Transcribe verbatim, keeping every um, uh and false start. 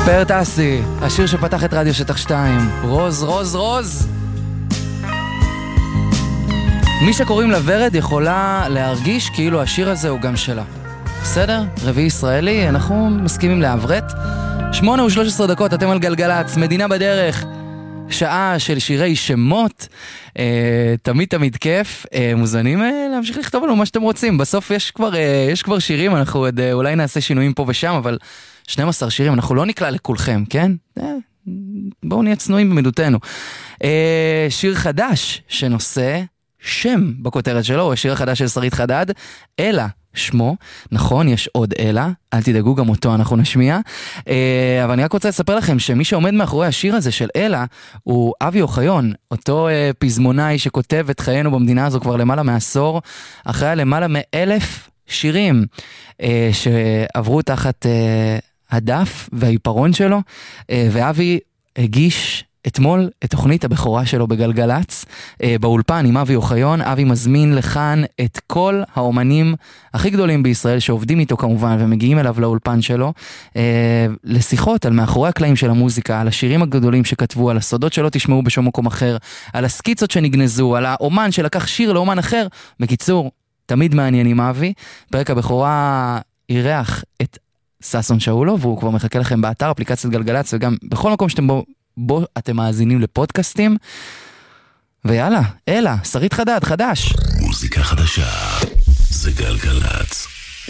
פאר טסי, השיר שפתח את רדיו שטח שתיים, רוז, רוז, רוז. מי שקוראים לה ורד יכולה להרגיש כאילו השיר הזה הוא גם שלה. בסדר? רביעי ישראלי, אנחנו מסכימים לעברת. שמונה ושלוש עשרה דקות, אתם על גלגלץ, מדינה בדרך. שעה של שירי שמות, אה, תמיד תמיד כיף, אה, מוזנים אה, להמשיך לכתוב לנו מה שאתם רוצים. בסוף יש כבר, אה, יש כבר שירים, אנחנו עוד, אה, אולי נעשה שינויים פה ושם, אבל שנים עשר שירים, אנחנו לא נקלע לכולכם, כן? אה, בואו נהיה צנועים במדותנו. אה, שיר חדש שנושא שם בכותרת שלו, השיר החדש של שרית חדד, אלה שמו, נכון, יש עוד אלה, אל תדאגו, גם אותו אנחנו נשמיע, אה, אבל אני רק רוצה לספר לכם שמי שעומד מאחורי השיר הזה של אלה, הוא אבי אוחיון, אותו אה, פזמונאי שכותב את חיינו במדינה הזו כבר למעלה מעשור, אחרי למעלה מאלף שירים אה, שעברו תחת אה, הדף והעיפרון שלו, אה, ואבי הגיש אתמול את תוכנית הבכורה שלו בגלגלץ, אה, באולפן עם אבי אוחיון. אבי מזמין לכאן את כל האומנים הכי גדולים בישראל שעובדים איתו כמובן ומגיעים אליו לאולפן שלו, אה, לשיחות על מאחורי הקלעים של המוזיקה, על השירים הגדולים שכתבו, על הסודות שלא תשמעו בשום מקום אחר, על הסקיצות שנגנזו, על האומן שלקח שיר לאומן אחר. בקיצור, תמיד מעניין עם אבי. פרק הבכורה אירח את ססון שאולו, והוא כבר מחכה לכם באתר אפליקציית גלגלץ וגם בכל מקום שאתם בו בו אתם מאזינים לפודקאסטים. ויאללה, אלה, שרית חדד, חדש. מוזיקה חדשה, זה גלגלץ.